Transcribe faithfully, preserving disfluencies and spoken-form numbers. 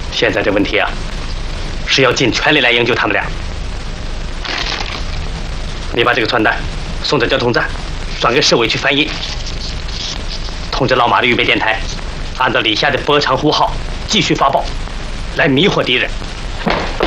现在这问题啊，是要尽全力来营救他们俩。你把这个传单送到交通站，转给市委去翻译，通知老马的预备电台，按照李下的波长呼号继续发报，来迷惑敌人。